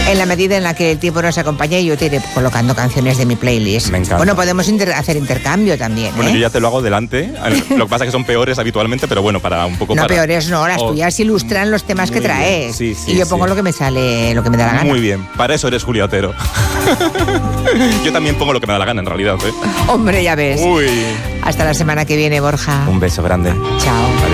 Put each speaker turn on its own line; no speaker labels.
En la medida en la que el tiempo nos acompaña, yo te iré colocando canciones de mi playlist.
Me encanta.
Bueno, podemos hacer intercambio también.
Bueno, yo ya te lo hago delante. Lo que pasa es que son peores habitualmente, pero bueno, para un poco...
No,
para...
peores no, las tuyas ilustran los temas que traes.
Sí,
y yo pongo lo que me sale, lo que me da la gana.
Muy bien, para eso eres Julia Otero. Yo también pongo lo que me da la gana, en realidad.
Hombre, ya ves.
Uy.
Hasta la semana que viene, Borja.
Un beso grande.
Chao.
Adiós.